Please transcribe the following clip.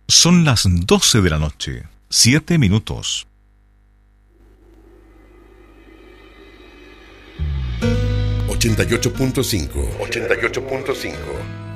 Son las 12 de la noche, 7 minutos. 88.5.